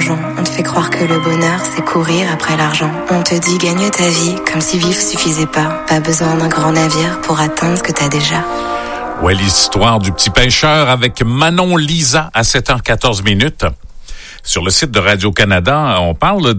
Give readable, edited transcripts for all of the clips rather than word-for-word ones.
changeant. On te fait croire que le bonheur, c'est courir après l'argent. On te dit gagne ta vie, comme si vivre suffisait pas. Pas besoin d'un grand navire pour atteindre ce que t'as déjà. Ouais, l'histoire du petit pêcheur avec Manon Lisa à 7h14 minutes. Sur le site de Radio-Canada, on parle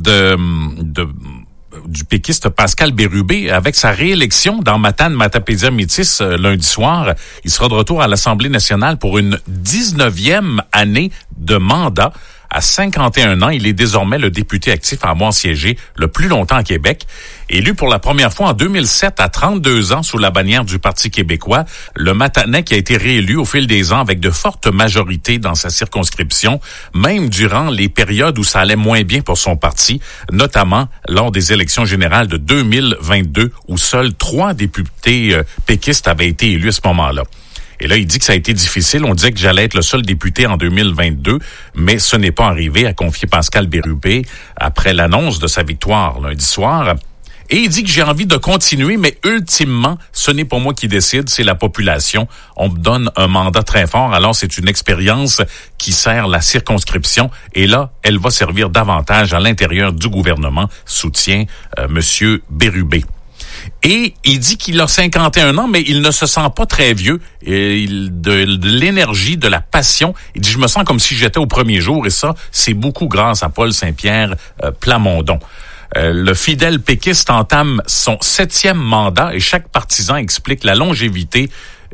du péquiste Pascal Bérubé avec sa réélection dans Matane-Matapédia-Métis lundi soir. Il sera de retour à l'Assemblée nationale pour une 19e année de mandat. À 51 ans, il est désormais le député actif à avoir siégé le plus longtemps à Québec. Élu pour la première fois en 2007 à 32 ans sous la bannière du Parti québécois, le Matanais qui a été réélu au fil des ans avec de fortes majorités dans sa circonscription, même durant les périodes où ça allait moins bien pour son parti, notamment lors des élections générales de 2022 où seuls 3 députés péquistes avaient été élus à ce moment-là. Et là, il dit que ça a été difficile. On disait que j'allais être le seul député en 2022, mais ce n'est pas arrivé, a confié Pascal Bérubé après l'annonce de sa victoire lundi soir. Et il dit que j'ai envie de continuer, mais ultimement, ce n'est pas moi qui décide, c'est la population. On me donne un mandat très fort, alors c'est une expérience qui sert la circonscription. Et là, elle va servir davantage à l'intérieur du gouvernement, soutient Monsieur Bérubé. Et il dit qu'il a 51 ans, mais il ne se sent pas très vieux. De l'énergie, de la passion. Il dit, je me sens comme si j'étais au premier jour, et ça, c'est beaucoup grâce à Paul Saint-Pierre Plamondon. Le fidèle péquiste entame son 7e mandat et chaque partisan explique la longévité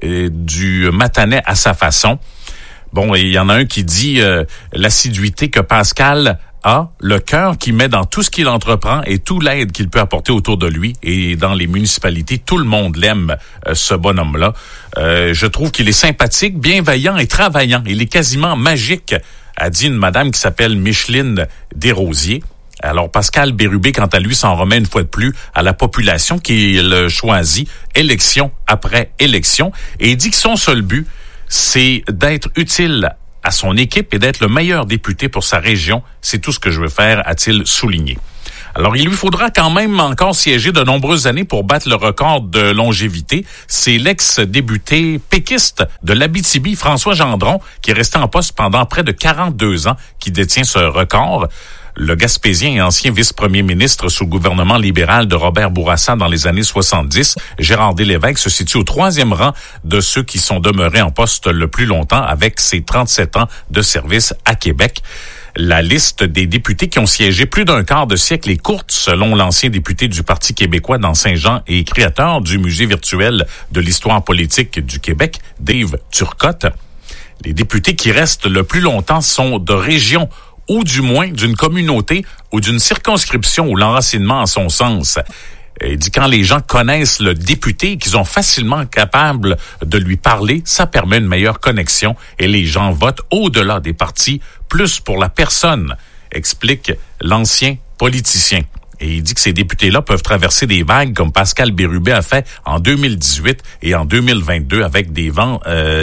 du Matanais à sa façon. Bon, il y en a un qui dit l'assiduité que Pascal a, le cœur qu'il met dans tout ce qu'il entreprend et toute l'aide qu'il peut apporter autour de lui. Et dans les municipalités, tout le monde l'aime, ce bonhomme-là. Je trouve qu'il est sympathique, bienveillant et travaillant. Il est quasiment magique, a dit une madame qui s'appelle Micheline Desrosiers. Alors, Pascal Bérubé, quant à lui, s'en remet une fois de plus à la population qui le choisit, élection après élection. Et il dit que son seul but, c'est d'être utile à son équipe et d'être le meilleur député pour sa région. C'est tout ce que je veux faire, a-t-il souligné. Alors, il lui faudra quand même encore siéger de nombreuses années pour battre le record de longévité. C'est l'ex-député péquiste de l'Abitibi, François Gendron, qui est resté en poste pendant près de 42 ans, qui détient ce record. Le Gaspésien et ancien vice-premier ministre sous le gouvernement libéral de Robert Bourassa dans les années 70, Gérard Lévesque se situe au 3e rang de ceux qui sont demeurés en poste le plus longtemps avec ses 37 ans de service à Québec. La liste des députés qui ont siégé plus d'un quart de siècle est courte, selon l'ancien député du Parti québécois dans Saint-Jean et créateur du Musée virtuel de l'histoire politique du Québec, Dave Turcotte. Les députés qui restent le plus longtemps sont de régions ou du moins d'une communauté ou d'une circonscription où l'enracinement a son sens. Il dit quand les gens connaissent le député et qu'ils sont facilement capables de lui parler, ça permet une meilleure connexion et les gens votent au-delà des partis, plus pour la personne, explique l'ancien politicien. Et il dit que ces députés-là peuvent traverser des vagues comme Pascal Bérubé a fait en 2018 et en 2022 avec des vents,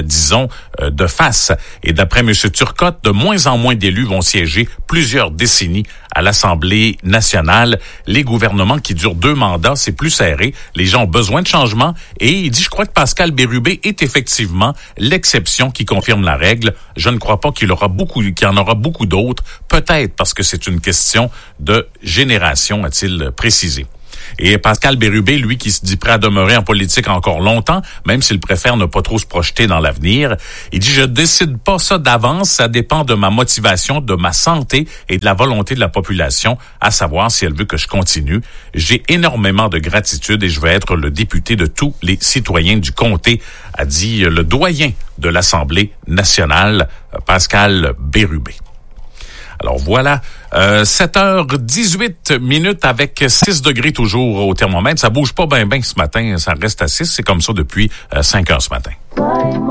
de face. Et d'après M. Turcotte, de moins en moins d'élus vont siéger plusieurs décennies à l'Assemblée nationale. Les gouvernements qui durent 2 mandats, c'est plus serré. Les gens ont besoin de changement. Et il dit, je crois que Pascal Bérubé est effectivement l'exception qui confirme la règle. Je ne crois pas qu'il y en aura beaucoup d'autres. Peut-être parce que c'est une question de génération, a-t-il précisé. Et Pascal Bérubé, lui, qui se dit prêt à demeurer en politique encore longtemps, même s'il préfère ne pas trop se projeter dans l'avenir, il dit « Je décide pas ça d'avance, ça dépend de ma motivation, de ma santé et de la volonté de la population, à savoir si elle veut que je continue. J'ai énormément de gratitude et je veux être le député de tous les citoyens du comté », a dit le doyen de l'Assemblée nationale, Pascal Bérubé. Alors voilà, 7h18 minutes avec 6 degrés toujours au thermomètre. Ça bouge pas bien ce matin, ça reste à 6. C'est comme ça depuis 5 heures ce matin.